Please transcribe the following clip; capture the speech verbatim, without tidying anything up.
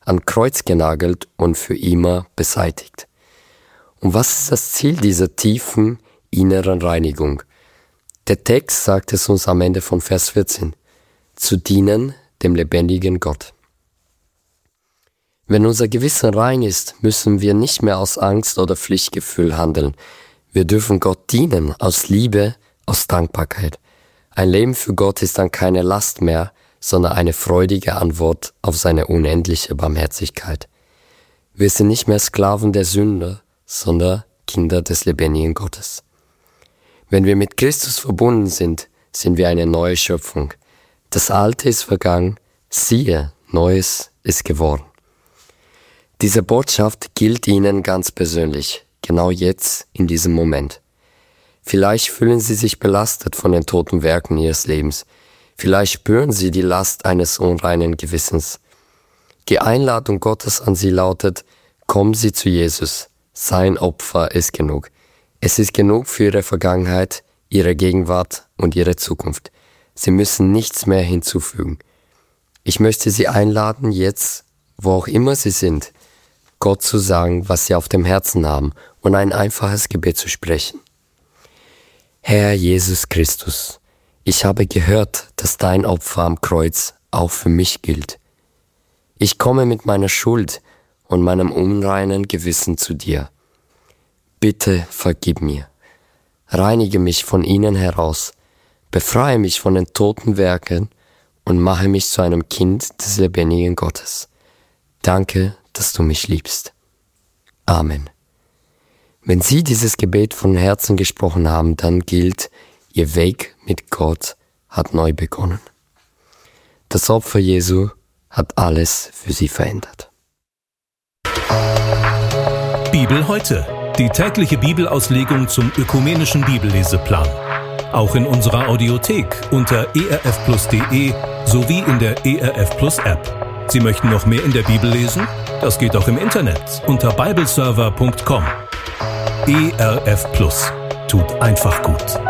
an Kreuz genagelt und für immer beseitigt. Und was ist das Ziel dieser tiefen inneren Reinigung? Der Text sagt es uns am Ende von Vers vierzehn. Zu dienen dem lebendigen Gott. Wenn unser Gewissen rein ist, müssen wir nicht mehr aus Angst oder Pflichtgefühl handeln. Wir dürfen Gott dienen, aus Liebe, aus Dankbarkeit. Ein Leben für Gott ist dann keine Last mehr, sondern eine freudige Antwort auf seine unendliche Barmherzigkeit. Wir sind nicht mehr Sklaven der Sünde, sondern Kinder des lebendigen Gottes. Wenn wir mit Christus verbunden sind, sind wir eine neue Schöpfung. Das Alte ist vergangen, siehe, Neues ist geworden. Diese Botschaft gilt Ihnen ganz persönlich, genau jetzt, in diesem Moment. Vielleicht fühlen Sie sich belastet von den toten Werken Ihres Lebens. Vielleicht spüren Sie die Last eines unreinen Gewissens. Die Einladung Gottes an Sie lautet, kommen Sie zu Jesus. Sein Opfer ist genug. Es ist genug für Ihre Vergangenheit, Ihre Gegenwart und Ihre Zukunft. Sie müssen nichts mehr hinzufügen. Ich möchte Sie einladen, jetzt, wo auch immer Sie sind, Gott zu sagen, was Sie auf dem Herzen haben und ein einfaches Gebet zu sprechen. Herr Jesus Christus, ich habe gehört, dass dein Opfer am Kreuz auch für mich gilt. Ich komme mit meiner Schuld und meinem unreinen Gewissen zu dir. Bitte vergib mir. Reinige mich von ihnen heraus, befreie mich von den toten Werken und mache mich zu einem Kind des lebendigen Gottes. Danke, dass du mich liebst. Amen. Wenn Sie dieses Gebet von Herzen gesprochen haben, dann gilt, Ihr Weg mit Gott hat neu begonnen. Das Opfer Jesu hat alles für Sie verändert. Bibel heute. Die tägliche Bibelauslegung zum ökumenischen Bibelleseplan. Auch in unserer Audiothek unter e r f plus punkt d e sowie in der E R F Plus App. Sie möchten noch mehr in der Bibel lesen? Das geht auch im Internet unter bibleserver punkt com. E R F Plus tut einfach gut.